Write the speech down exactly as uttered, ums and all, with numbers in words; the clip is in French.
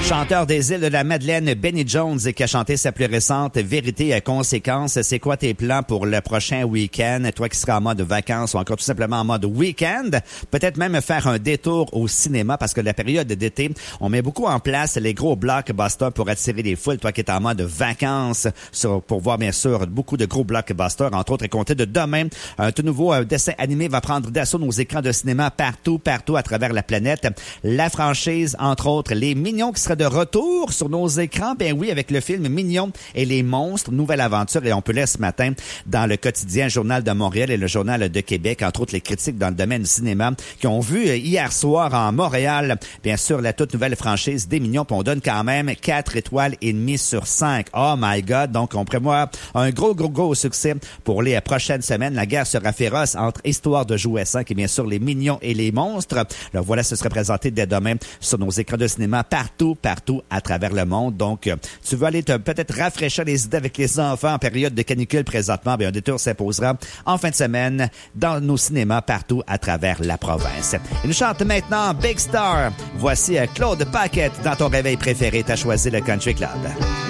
Chanteur des îles de la Madeleine, Benny Jones, qui a chanté sa plus récente Vérité et Conséquences. C'est quoi tes plans pour le prochain week-end? Toi qui seras en mode vacances ou encore tout simplement en mode week-end, peut-être même faire un détour au cinéma parce que la période d'été, on met beaucoup en place les gros blockbusters pour attirer les foules. Toi qui es en mode vacances, sur, pour voir bien sûr beaucoup de gros blockbusters, entre autres, et compter de demain, un tout nouveau un dessin animé va prendre d'assaut nos écrans de cinéma partout, partout à travers la planète. La franchise, entre autres, les Mignons qui seraient de retour sur nos écrans. Ben oui, avec le film Mignons et les monstres, nouvelle aventure. Et on peut lire ce matin dans le quotidien Journal de Montréal et le Journal de Québec, entre autres les critiques dans le domaine du cinéma, qui ont vu hier soir en Montréal, bien sûr, la toute nouvelle franchise des Mignons. Puis on donne quand même quatre étoiles et demie sur cinq. Oh my God! Donc, on prévoit un gros, gros, gros succès pour les prochaines semaines. La guerre sera féroce entre Histoire de jouets cinq et bien sûr les Mignons et les monstres. Alors voilà, ce serait présenté dès demain sur nos écrans de cinéma partout, partout à travers le monde. Donc, euh, tu veux aller te peut-être rafraîchir les idées avec les enfants en période de canicule présentement, bien un détour s'imposera en fin de semaine dans nos cinémas partout à travers la province. Il nous chante maintenant Big Star. Voici euh, Claude Paquette dans ton réveil préféré. T'as choisi le Country Club.